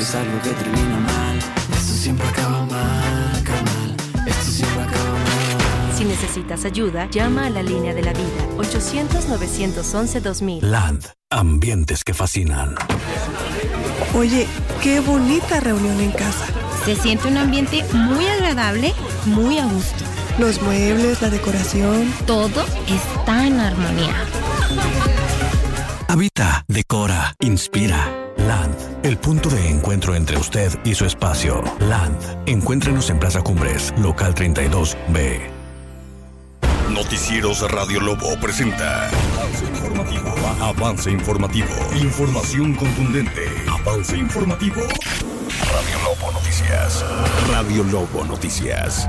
es algo que termina mal. Esto siempre acaba mal, carnal. Esto siempre acaba mal. Si necesitas ayuda, llama a la línea de la vida, 800-911-2000. Land, ambientes que fascinan. Oye, qué bonita reunión en casa. Se siente un ambiente muy agradable, muy a gusto. Los muebles, la decoración. Todo está en armonía. Habita, decora, inspira. Land, el punto de encuentro entre usted y su espacio. Land, encuéntrenos en Plaza Cumbres, local 32B. Noticieros Radio Lobo presenta Avance Informativo. Avance Informativo. Información contundente. Avance Informativo. Radio Lobo Noticias. Radio Lobo Noticias.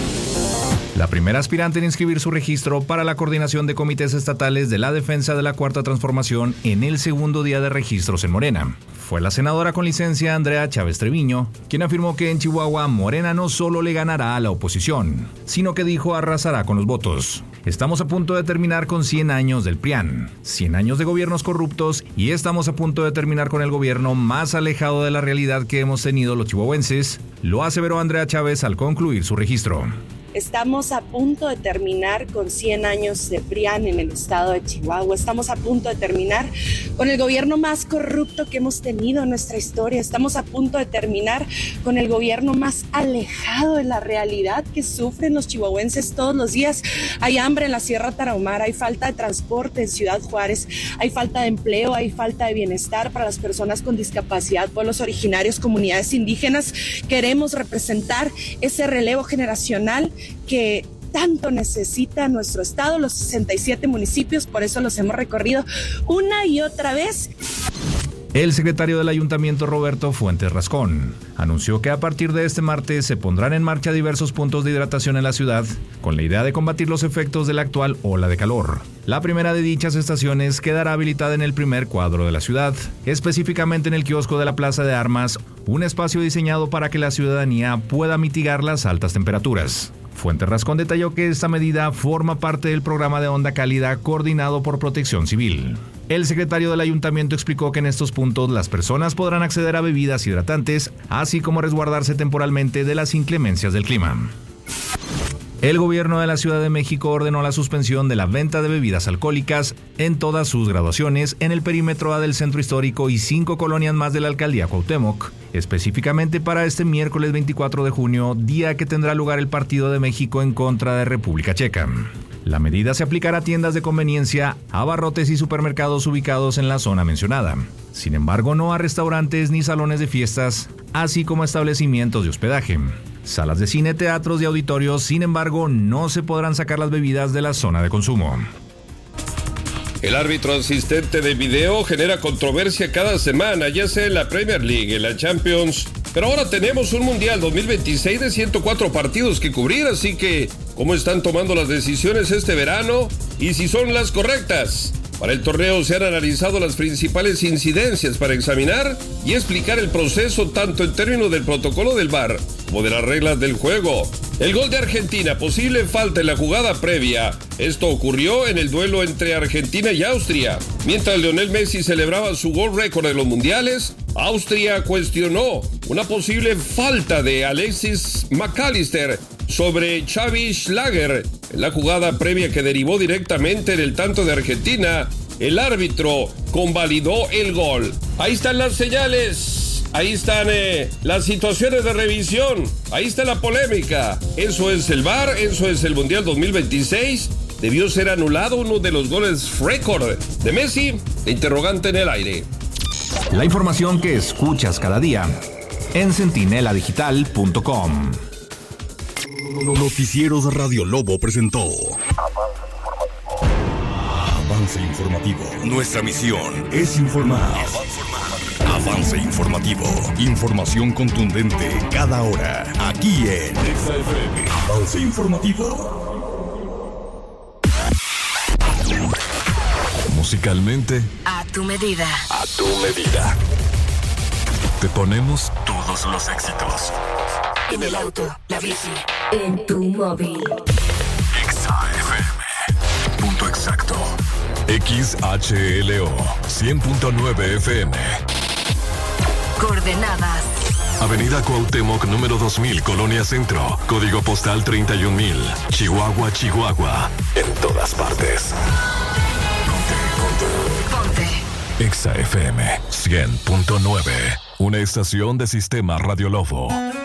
La primera aspirante en inscribir su registro para la coordinación de comités estatales de la defensa de la Cuarta Transformación en el segundo día de registros en Morena fue la senadora con licencia Andrea Chávez Treviño, quien afirmó que en Chihuahua Morena no solo le ganará a la oposición, sino que dijo arrasará con los votos. Estamos a punto de terminar con 100 años del PRIAN, 100 años de gobiernos corruptos y estamos a punto de terminar con el gobierno más alejado de la realidad que hemos tenido los chihuahuenses, lo aseveró Andrea Chávez al concluir su registro. Estamos a punto de terminar con 100 años de PRIAN en el estado de Chihuahua. Estamos a punto de terminar con el gobierno más corrupto que hemos tenido en nuestra historia. Estamos a punto de terminar con el gobierno más alejado de la realidad que sufren los chihuahuenses todos los días. Hay hambre en la Sierra Tarahumara, hay falta de transporte en Ciudad Juárez, hay falta de empleo, hay falta de bienestar para las personas con discapacidad, pueblos originarios, comunidades indígenas. Queremos representar ese relevo generacional que tanto necesita nuestro estado, los 67 municipios, por eso los hemos recorrido una y otra vez. El secretario del Ayuntamiento, Roberto Fuentes Rascón, anunció que a partir de este martes se pondrán en marcha diversos puntos de hidratación en la ciudad, con la idea de combatir los efectos de la actual ola de calor. La primera de dichas estaciones quedará habilitada en el primer cuadro de la ciudad, específicamente en el kiosco de la Plaza de Armas, un espacio diseñado para que la ciudadanía pueda mitigar las altas temperaturas. Fuentes Rascón detalló que esta medida forma parte del programa de Onda Cálida coordinado por Protección Civil. El secretario del ayuntamiento explicó que en estos puntos las personas podrán acceder a bebidas hidratantes, así como resguardarse temporalmente de las inclemencias del clima. El gobierno de la Ciudad de México ordenó la suspensión de la venta de bebidas alcohólicas en todas sus graduaciones en el perímetro A del Centro Histórico y 5 colonias más de la Alcaldía Cuauhtémoc, específicamente para este miércoles 24 de junio, día que tendrá lugar el partido de México en contra de República Checa. La medida se aplicará a tiendas de conveniencia, abarrotes y supermercados ubicados en la zona mencionada. Sin embargo, no a restaurantes ni salones de fiestas, así como establecimientos de hospedaje. Salas de cine, teatros y auditorios, sin embargo, no se podrán sacar las bebidas de la zona de consumo. El árbitro asistente de video genera controversia cada semana, ya sea en la Premier League, en la Champions. Pero ahora tenemos un Mundial 2026 de 104 partidos que cubrir, así que ¿cómo están tomando las decisiones este verano? Y si son las correctas. Para el torneo se han analizado las principales incidencias para examinar y explicar el proceso tanto en términos del protocolo del VAR como de las reglas del juego. El gol de Argentina, posible falta en la jugada previa. Esto ocurrió en el duelo entre Argentina y Austria. Mientras Lionel Messi celebraba su gol récord de los mundiales, Austria cuestionó una posible falta de Alexis McAllister sobre Xavi Schlager. En la jugada previa que derivó directamente en el tanto de Argentina, el árbitro convalidó el gol. Ahí están las señales, ahí están las situaciones de revisión, ahí está la polémica. Eso es el VAR, eso es el Mundial 2026. Debió ser anulado uno de los goles récord de Messi. Interrogante en el aire. La información que escuchas cada día en centineladigital.com. Noticieros Radio Lobo presentó Avance Informativo. Nuestra misión es informar. Avance Informativo. Información contundente cada hora. Aquí en XFM. Avance Informativo. Musicalmente, A tu medida. a tu medida. Te ponemos todos los éxitos. En el auto, la bici, en tu móvil. XFM. Punto exacto. XHLO 100.9 FM. Coordenadas: Avenida Cuauhtémoc, número 2000, Colonia Centro. Código postal 31000. Chihuahua, Chihuahua. En todas partes. Ponte. Exa FM 100.9. Una estación de Sistema Radio Lobo.